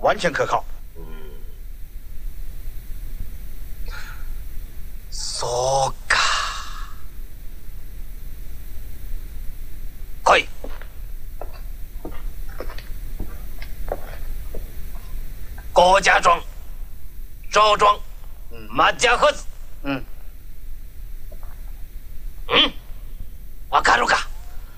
完全可靠。 そうか。来い。高家庄、赵庄、马家河子。わかるか？